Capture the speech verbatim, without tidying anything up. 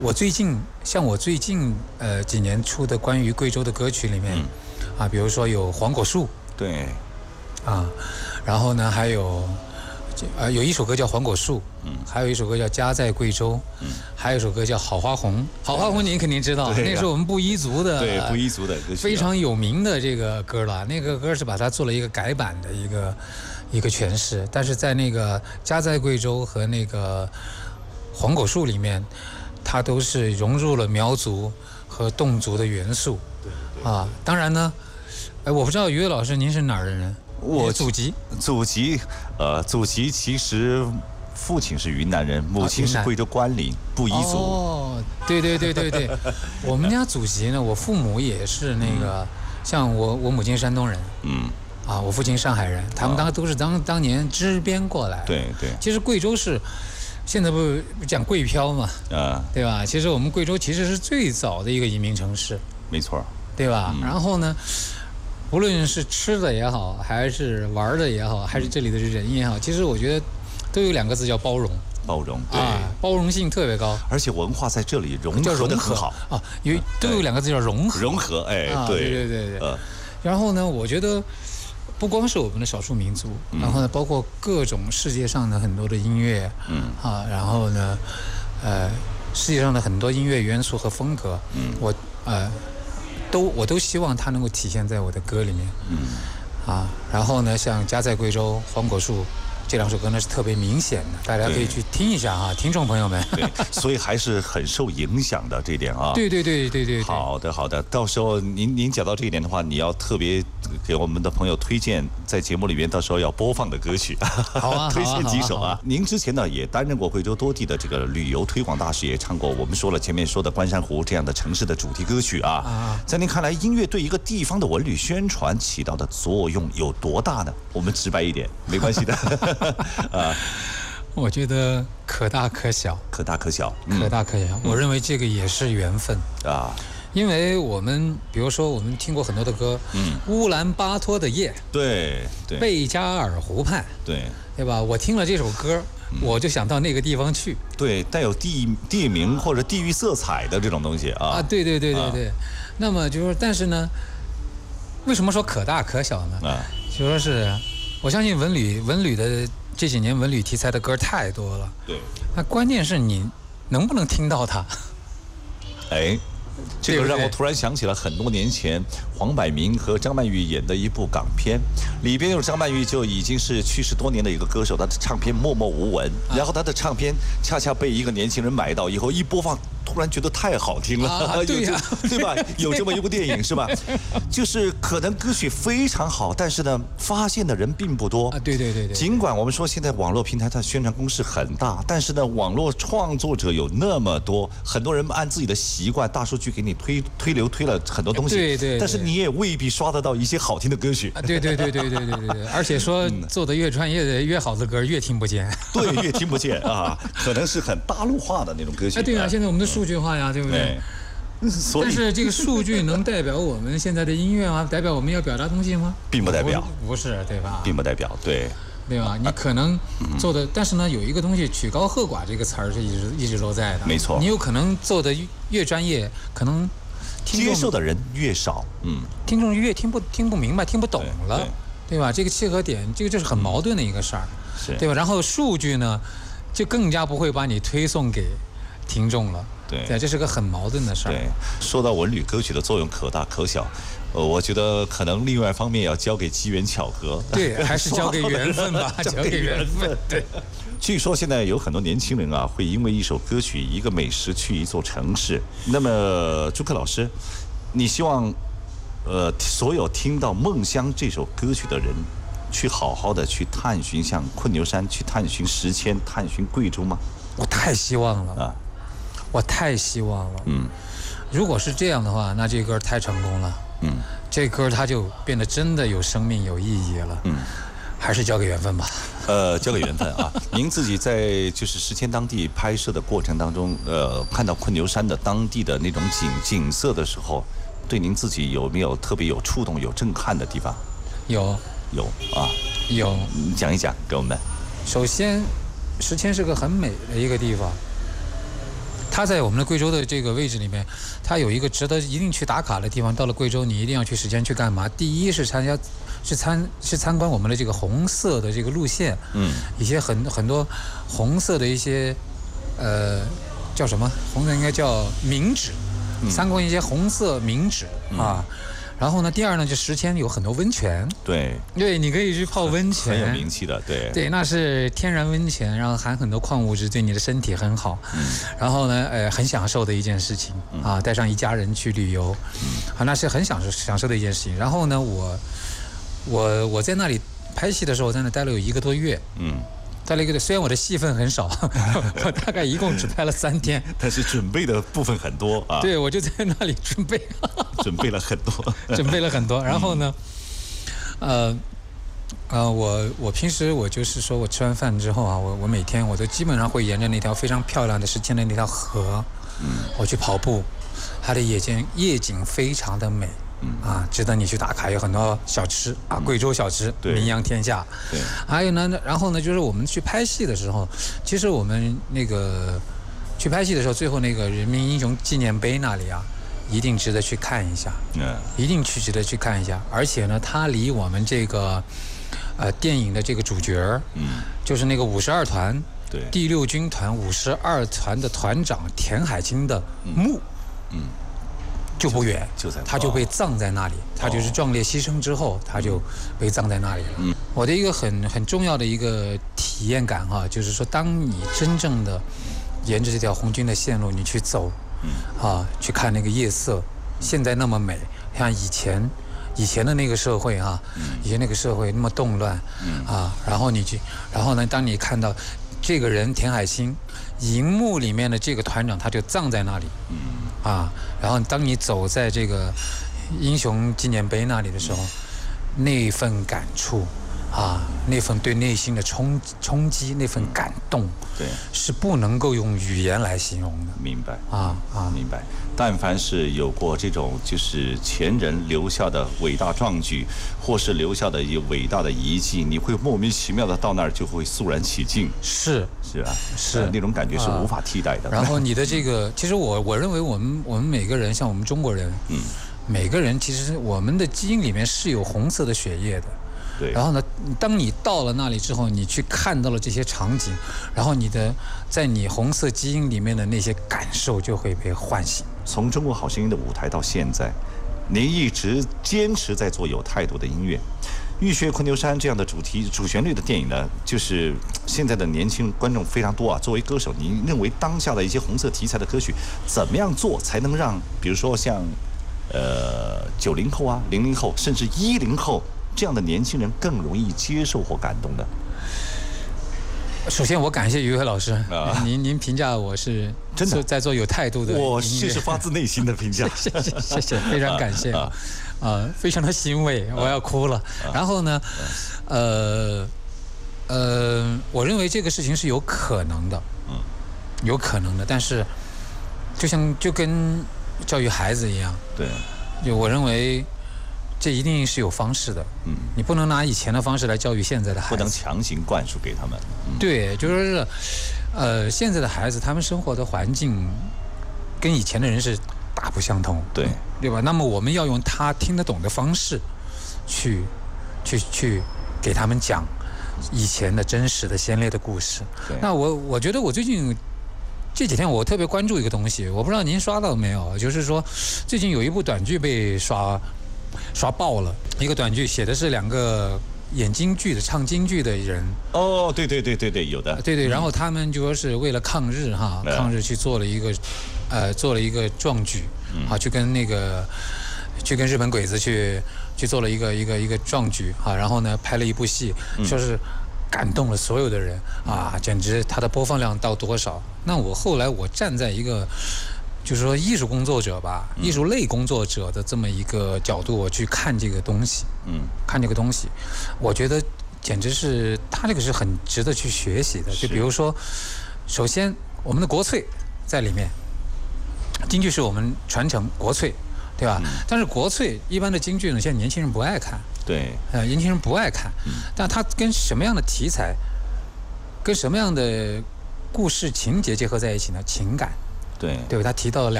我最近像我最近呃几年出的关于贵州的歌曲里面，嗯、啊，比如说有黄果树， 对， 啊，然后呢还有。呃，有一首歌叫《黄果树》，嗯，还有一首歌叫《家在贵州》，嗯，还有一首歌叫《好花红》。好花红您肯定知道，那是我们布依族的， 对布依族的歌曲， 非常有名的这个歌了。那个歌是把它做了一个改版的一个一个诠释，但是在那个《家在贵州》和那个《黄果树》里面，它都是融入了苗族和侗族的元素。 对对啊，当然呢，哎，我不知道于岳老师您是哪儿的人？ 我祖籍， 祖籍，呃，祖籍其实父亲是云南人，母亲是贵州关岭布依族。 哦，对对对对对，我们家祖籍呢，我父母也是那个，嗯、像我我母亲山东人，嗯，啊，我父亲上海人，他们当都是当当年支边过来。 对对。 其实贵州是，现在不讲贵漂嘛，啊，对吧？其实我们贵州其实是最早的一个移民城市。 没错。 对吧？嗯、然后呢？无论是吃的也好，还是玩的也好，还是这里的人也好，其实我觉得都有两个字叫包容。 包容，对， 啊，包容性特别高， 而且文化在这里融合的很好啊，有都有两个字叫融合。 融合，哎， 啊、 对对对对对。呃、然后呢，我觉得不光是我们的少数民族，嗯、然后呢，包括各种世界上的很多的音乐，嗯啊，然后呢，呃，世界上的很多音乐元素和风格，嗯，我呃。都我都希望它能够体现在我的歌里面，嗯，啊，然后呢，像《家在贵州》《黄果树》这两首歌呢是特别明显的，大家可以去听一下啊，听众朋友们。 对，所以还是很受影响的这一点啊。 对对对对对。 好的好的，到时候您您讲到这一点的话，你要特别给我们的朋友推荐在节目里面到时候要播放的歌曲。 好啊， 推荐几首啊。您之前呢也担任过贵州多地的这个旅游推广大使，也唱过我们说了前面说的关山湖这样的城市的主题歌曲啊。啊在您看来，音乐对一个地方的文旅宣传起到的作用有多大呢？我们直白一点，没关系的。啊， 我觉得可大可小， 可大可小， 可大可小。嗯、我认为这个也是缘分啊，因为我们比如说我们听过很多的歌，嗯，乌兰巴托的夜， 对对， 贝加尔湖畔， 对对吧？我听了这首歌，嗯、我就想到那个地方去， 对，带有地地名或者地域色彩的这种东西啊， 啊，对对对对对。啊、那么就是，但是呢，为什么说可大可小呢？啊，就说是。我相信文旅文旅的这几年文旅题材的歌太多了， 对。 那关键是你能不能听到它？ 哎，这个让我突然想起了很多年前黄百鸣和张曼玉演的一部港片，里边有张曼玉就已经是去世多年的一个歌手，她的唱片默默无闻，啊、然后她的唱片恰恰被一个年轻人买到以后一播放。突然觉得太好听了， 啊、对呀、 啊，对吧？有这么一部电影是吧？就是可能歌曲非常好，但是呢，发现的人并不多啊。对对对对。 尽管我们说现在网络平台它的宣传攻势很大，但是呢，网络创作者有那么多，很多人按自己的习惯，大数据给你推推流推了很多东西。 对 对, 对。 但是你也未必刷得到一些好听的歌曲。 啊，对对对对对对对对。而且说做的越专业的越好的歌越听不见。 对，越听不见啊，可能是很大陆化的那种歌曲。 啊，对啊，现在我们的数据化呀，对不对？对，但是这个数据能代表我们现在的音乐吗？代表我们要表达东西吗？ 并不代表， 不, 不是，对吧？ 并不代表，对， 对吧？你可能做的，嗯、但是呢，有一个东西“曲高和寡”这个词儿是一直一直都在的， 没错。 你有可能做的越专业，可能接受的人越少，嗯， 听众越听不听不明白、听不懂了， 对, 对吧？这个契合点，这个就是很矛盾的一个事儿， 是对吧？然后数据呢，就更加不会把你推送给听众了。 对， 这是个很矛盾的事儿。 对，说到文旅歌曲的作用可大可小，呃，我觉得可能另外一方面要交给机缘巧合。 对，还是交给缘分吧，交给缘分。对。 据说现在有很多年轻人啊，会因为一首歌曲、一个美食去一座城市。那么，朱克老师，你希望，呃，所有听到《梦乡》这首歌曲的人，去好好的去探寻像困牛山，去探寻石阡，探寻贵州吗？ 我太希望了啊！我太希望了。嗯，如果是这样的话，那这歌太成功了。嗯，这歌它就变得真的有生命、有意义了。嗯，还是交给缘分吧。 呃，交给缘分啊！您自己在就是石阡当地拍摄的过程当中，呃，看到困牛山的当地的那种景景色的时候，对您自己有没有特别有触动、有震撼的地方？ 有， 有啊， 有。 你讲一讲给我们。 首先，石阡是个很美的一个地方。 它在我们的贵州的这个位置里面，它有一个值得一定去打卡的地方。到了贵州，你一定要去时间去干嘛？第一是参加，是参是参观我们的这个红色的这个路线，嗯，一些很很多红色的一些，呃，叫什么？红色应该叫名址，参观一些红色名址、嗯、啊。然后呢，第二呢，就石阡有很多温泉， 对， 对，你可以去泡温泉， 很有名气的，对， 对，那是天然温泉，然后含很多矿物质，对你的身体很好。嗯，然后呢，呃，很享受的一件事情啊，带上一家人去旅游，嗯，啊，那是很享受享受的一件事情。然后呢，我我我在那里拍戏的时候，在那待了有一个多月，嗯。待了一个，虽然我的戏份很少，我大概一共只拍了三天， 但是准备的部分很多啊。 对，我就在那里准备， 准备了很多， 准备了很多。然后呢，呃，呃，我我平时我就是说我吃完饭之后啊，我我每天我都基本上会沿着那条非常漂亮的石阡的那条河，嗯，我去跑步，它的夜间夜景非常的美。嗯啊，值得你去打卡，有很多小吃啊，贵州小吃名扬天下。 对， 还有呢，然后呢，就是我们去拍戏的时候，其实我们那个去拍戏的时候，最后那个人民英雄纪念碑那里啊，一定值得去看一下。嗯，一定去值得去看一下。而且呢，它离我们这个呃电影的这个主角，嗯，就是那个五十二团，对，第六军团五十二团的团长田海清的墓，嗯。嗯就不远，就在他就被葬在那里，他就是壮烈牺牲之后，他就被葬在那里了。嗯，我的一个很很重要的一个体验感哈，就是说，当你真正的沿着这条红军的线路你去走，嗯，啊，去看那个夜色，现在那么美，像以前以前的那个社会哈，以前那个社会那么动乱，嗯啊，然后你去，然后呢，当你看到这个人田海清，荧幕里面的这个团长，他就葬在那里，嗯。啊，然后当你走在这个英雄纪念碑那里的时候，那份感触，啊，那份对内心的冲冲击，那份感动，对，是不能够用语言来形容的。 明白啊啊，明白。但凡是有过这种就是前人留下的伟大壮举，或是留下的一伟大的遗迹，你会莫名其妙的到那儿就会肃然起敬。 是是啊， 是那种感觉是无法替代的。 然后你的这个，其实我我认为我们我们每个人，像我们中国人，嗯，每个人其实我们的基因里面是有红色的血液的。对。然后呢，当你到了那里之后，你去看到了这些场景，然后你的在你红色基因里面的那些感受就会被唤醒。 从《中国好声音》的舞台到现在，您一直坚持在做有态度的音乐。《浴血昆牛山》这样的主题主旋律的电影呢，就是现在的年轻观众非常多啊。作为歌手，您认为当下的一些红色题材的歌曲，怎么样做才能让，比如说像，呃，九零后啊、零零后，甚至一零后这样的年轻人更容易接受或感动呢？ 首先，我感谢于辉老师，啊、您您评价我是真的在做有态度的， 我这是发自内心的评价， 谢谢谢谢，非常感谢啊，啊，非常的欣慰，我要哭了。啊、然后呢，呃呃，我认为这个事情是有可能的，嗯，有可能的，但是就像就跟教育孩子一样， 对， 就我认为。这一定是有方式的，嗯，你不能拿以前的方式来教育现在的孩子， 不能强行灌输给他们。 嗯、对，就是说，呃，现在的孩子他们生活的环境跟以前的人是大不相同， 对， 对吧？那么我们要用他听得懂的方式去，去去给他们讲以前的真实的先烈的故事。那我我觉得我最近。这几天我特别关注一个东西，我不知道您刷到没有，就是说最近有一部短剧被刷刷爆了，一个短剧写的是两个演京剧的唱京剧的人。 哦，对对对对对，有的。 对对，然后他们就说是为了抗日哈，嗯、抗日去做了一个，呃，做了一个壮举，啊，去跟那个，去跟日本鬼子去去做了一个一个一个壮举啊，然后呢拍了一部戏，说是。感动了所有的人啊！简直他的播放量到多少？那我后来我站在一个，就是说艺术工作者吧，嗯、艺术类工作者的这么一个角度，我去看这个东西，嗯，看这个东西，我觉得简直是他这个是很值得去学习的。就比如说，首先我们的国粹在里面，京剧是我们传承国粹，对吧？嗯、但是国粹一般的京剧呢，现在年轻人不爱看。 对， 呃，年轻人不爱看，但他跟什么样的题材，跟什么样的故事情节结合在一起呢？情感， 对对，他提到了